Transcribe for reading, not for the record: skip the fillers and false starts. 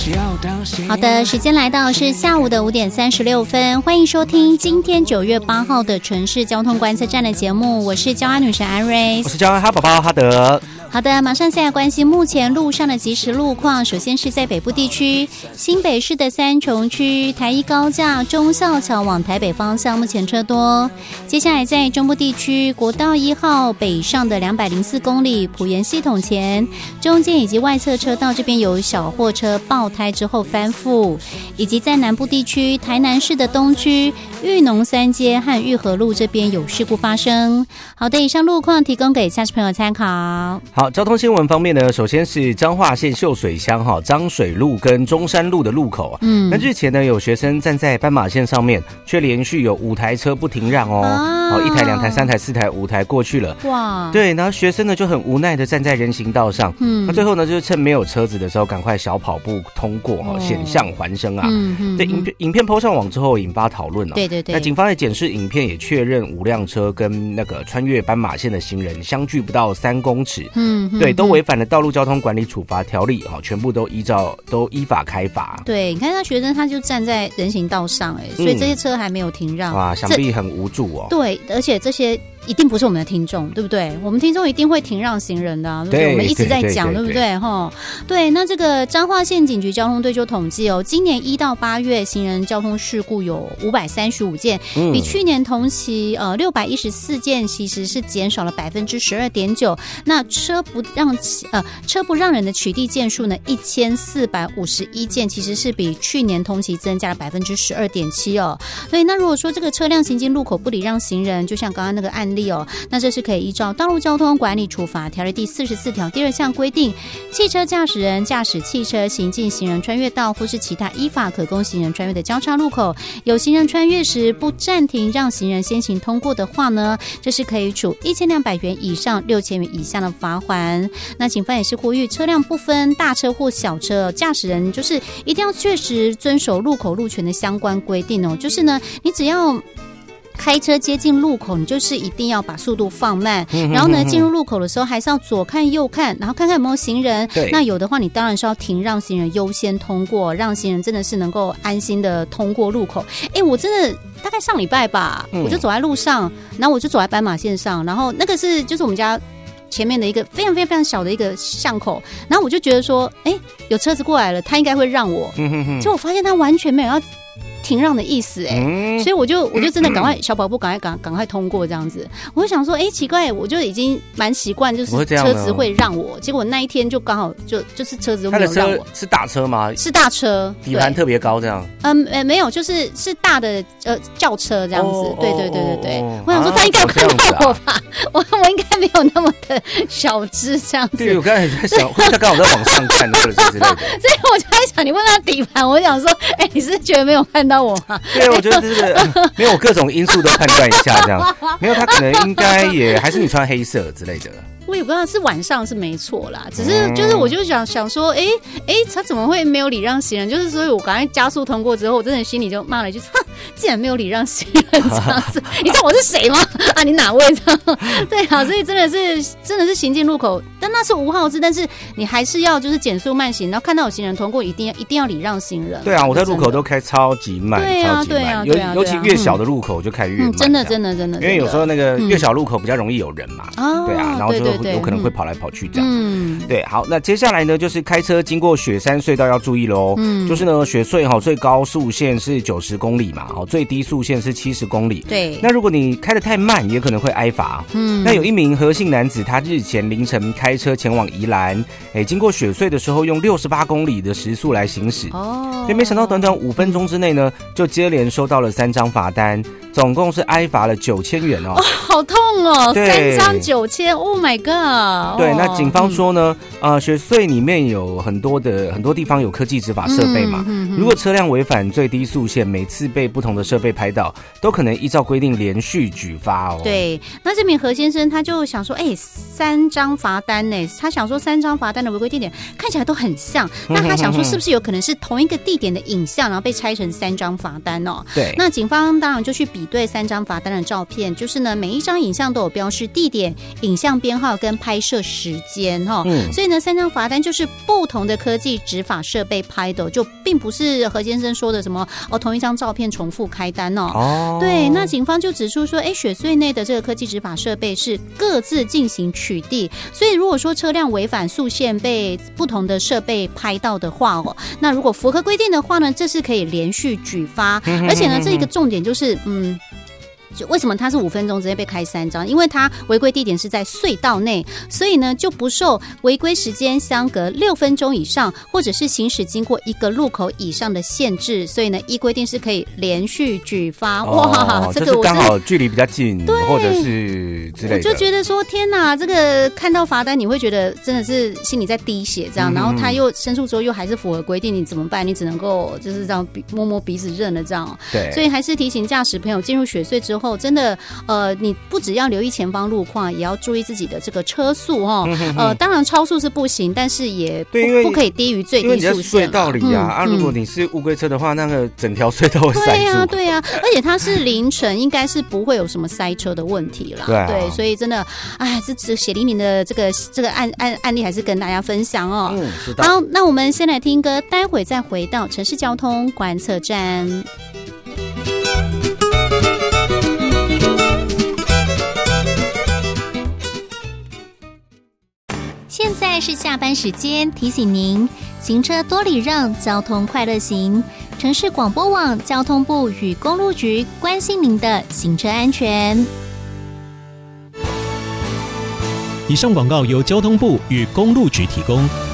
好的，时间来到是下午的5点36分，欢迎收听今天9月8号的城市交通观测站的节目，我是交安女神安瑞， 我是交安哈宝宝哈德。 好的，马上现在关心目前路上的即时路况。首先是在北部地区，新北市的三重区台一高架忠孝桥往台北方向目前车多。接下来在中部地区，国道1号北上的204公里埔盐系统前中间以及外侧车道这边有小货车爆胎之后翻覆，以及在南部地区台南市的东区裕农三街和裕和路这边有事故发生。好的，以上路况提供给驾驶朋友参考。 好，交通新闻方面呢，首先是彰化县秀水乡彰水路跟中山路的路口那日前呢有学生站在斑马线上面，却连续有5台车不停让1台、2台、3台、4台、5台过去了。哇，对，然后学生呢就很无奈的站在人行道上，那最后呢就是趁没有车子的时候，赶快小跑步通过险象环生啊。对，影片 po 上网之后引发讨论对对对。 那警方在检视影片也确认5辆车跟那个穿越斑马线的行人相距不到3公尺。对，都违反了道路交通管理处罚条例，全部都依法开罚。 对，你看他学生他就站在人行道上，所以这些车还没有停让。 哇，想必很无助哦。 对，而且这些一定不是我们的听众，对不对？我们听众一定会停让行人的，对不对？我们一直在讲，对不对？对，那这个彰化县警局交通队就统计今年1到8月行人交通事故有535件，比去年同期614件，其实是减少了12.9%。那车不让人的取缔件数呢1451件，其实是比去年同期增加了12.7%。所以那如果说这个车辆行经路口不礼让行人，就像刚刚那个案例那这是可以依照道路交通管理处罚条例第44条第2项规定，汽车驾驶人驾驶汽车行进行人穿越道或是其他依法可供行人穿越的交叉路口，有行人穿越时不暂停让行人先行通过的话呢，这是可以处1200元以上6000元以下的罚锾。那警方也是呼吁车辆不分大车或小车，驾驶人就是一定要确实遵守路口路权的相关规定就是呢，你只要开车接近路口，你就是一定要把速度放慢，然后呢，进入路口的时候还是要左看右看，然后看看有没有行人。那有的话，你当然是要停让行人优先通过，让行人真的是能够安心的通过路口。我真的大概上礼拜吧，我就走在路上，然后我就走在斑马线上，然后那个就是我们家前面的一个非常非常非常小的一个巷口，然后我就觉得说，有车子过来了，他应该会让我，结果我发现他完全没有要停让的意思所以我就真的赶快小跑步赶快通过这样子。我就想说奇怪，我就已经蛮习惯就是车子会让我，结果那一天就刚好就是车子都没有让我。 是大车吗？是大车，底盘特别高这样。 没有，是大的轿车这样子。对，我想说他应该有看到我吧，我应该没有那么的小只这样子。 对，我刚才在想，他刚好在往上看或者是之类的， 所以我就在想，你问他底盘，我想说你是觉得没有看到我吗？ 对，我觉得就是没有各种因素都判断一下这样，没有他可能应该也还是你穿黑色之类的。 我也不知道，是晚上是没错啦，只是就是我就想说，他怎么会没有礼让行人？就是所以我赶快加速通过之后，我真的心里就骂了一句：竟然没有礼让行人这样子，你知道我是谁吗？你哪位这样？对啊，所以真的是行进路口，但那是无号志，但是你还是要就是减速慢行，然后看到有行人通过，一定要礼让行人。对啊，我在路口都开超级慢，超级慢，尤其越小的路口就开越慢。真的，因为有时候那个越小路口比较容易有人嘛。对啊，然后就有可能会跑来跑去这样。对，好，那接下来呢，就是开车经过雪山隧道要注意喽。就是呢，雪隧最高速限是90公里嘛，最低速限是70公里。 对， 那如果你开得太慢，也可能会挨罚。那有一名何姓男子，他日前凌晨开车前往宜兰，经过雪隧的时候，用68公里的时速来行驶。所以没想到短短5分钟之内呢，就接连收到了3张罚单，总共是挨罚了9000元哦。 好痛哦！3张9000 ，Oh my god！ 对，那警方说呢，雪隧里面有很多地方有科技执法设备嘛，如果车辆违反最低速限，每次被不同的设备拍到，都可能依照规定连续举发对，那这名何先生他就想说，3张罚单呢，他想说3张罚单的违规地点看起来都很像，那他想说是不是有可能是同一个地点的影像，然后被拆成3张罚单哦？ 对， 那警方当然就去比对3张罚单的照片，就是呢每一张影像都有标示地点、影像编号跟拍摄时间哈，所以呢3张罚单就是不同的科技执法设备拍的，就并不是何先生说的什么同一张照片重复开单哦。对，那警方就指出说，雪隧内的这个科技执法设备是各自进行取缔，所以如果说车辆违反速限被不同的设备拍到的话那如果符合规定的话呢，这是可以连续举发，而且呢这一个重点就是为什么他是5分钟直接被开3张？因为他违规地点是在隧道内，所以呢就不受违规时间相隔6分钟以上，或者是行驶经过一个路口以上的限制，所以呢依规定是可以连续举发。哇， 这个我是刚好距离比较近，或者是之类的， 我就觉得说天哪，这个看到罚单你会觉得真的是心里在滴血这样，然后他又申诉之后又还是符合规定，你怎么办？你只能够就是这样摸摸鼻子认了这样。 对， 所以还是提醒驾驶朋友进入雪隧之后，真的你不只要留意前方路况，也要注意自己的这个车速当然超速是不行，但是也不可以低于最低速线。 因为隧道里如果你是乌龟车的话，那个整条隧道会塞住。 对啊，而且它是凌晨，应该是不会有什么塞车的问题啦。对，所以真的，这血淋淋的这个案例还是跟大家分享哦。 是的。 好，那我们先来听歌，待会再回到城市交通观测站。现在是下班时间，提醒您行车多礼让，交通快乐行。城市广播网交通部与公路局关心您的行车安全。 以上广告由交通部与公路局提供。